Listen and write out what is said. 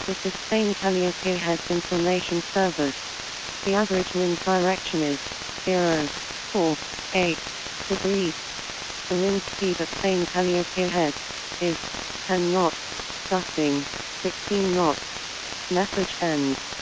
This is Spain Calliope Heads Information Service. The average wind direction is 0.48 degrees. The wind speed at Spain Calliope Heads is 10 knots, gusting 16 knots. Message ends.